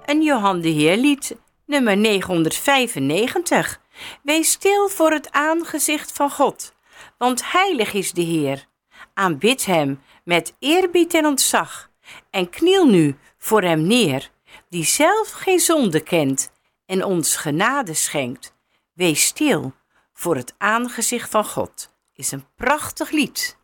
een Johan de Heer lied, nummer 995. Wees stil voor het aangezicht van God, want heilig is de Heer. Aanbid hem met eerbied en ontzag en kniel nu voor hem neer, die zelf geen zonde kent en ons genade schenkt. Wees stil voor het aangezicht van God is een prachtig lied.